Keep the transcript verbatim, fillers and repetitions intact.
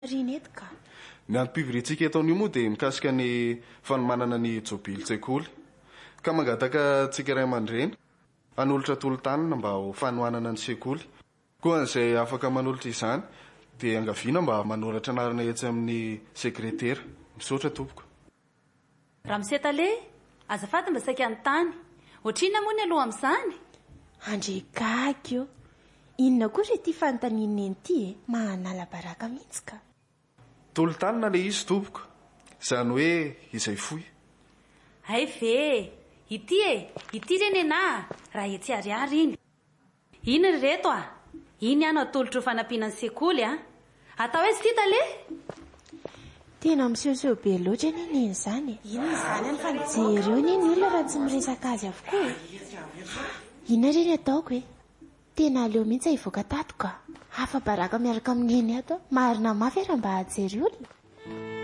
rinetika. Ny antom-pivirintsika etaon'io moa dia mikasika ny fanomanana ny jobily tsekoly ka mangataka tsika ray aman-dreny hanolotra tolo-tanana mba ho fanohanana ny sekoly. Koa an'izay afaka manolotra izany dia angaviana mba manoratra anarana etsy amin'ny sekretera. Misaotra tompoko. Ramsetale, azafady mba saika an-tany. Ohatrina moa ny aloha amin'izany? Andre gaga io. Inona koa ity fanontaniana ity e? Mahanala baraka mihitsy ka. Tolo-tanana le izy tompoko. Izany hoe izay fohy. Hay ve, ity e, ity reny na raha etsy ariary iny. Iny ry reto a, iny ihany atolotra ho fanampiana ny sekoly a. Atao hoe sy tale? Tena misehoseho be loatra ny iny izany. Iny izany any fa nijereo ny olona raha tsy miresaka azy avokoa. Ina reny ataoko e? Tena aleo mihitsy hivoaka tato ka. Hafa baraka miaraka amin'ny eny ato. Marina mafy raha mba hajery olona.